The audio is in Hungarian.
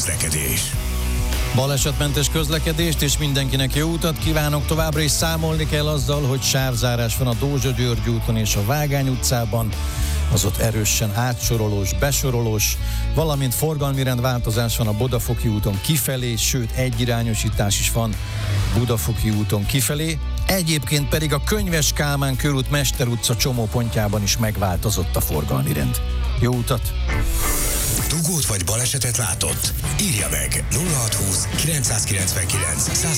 közlekedés. Balesetmentes közlekedést és mindenkinek jó utat kívánok. Továbbra is számolni kell azzal, hogy sávzárás van a Dózsa-György úton és a Vágány utcában, az ott erősen átsorolós, besorolós, valamint forgalmi rendváltozás van a Bodafoki úton kifelé, sőt egyirányosítás is van Budafoki úton kifelé. Egyébként pedig a Könyves Kálmán körút Mester utca csomópontjában is megváltozott a forgalmi rend. Jó utat! Dugót vagy balesetet látott? Írja meg 0620 999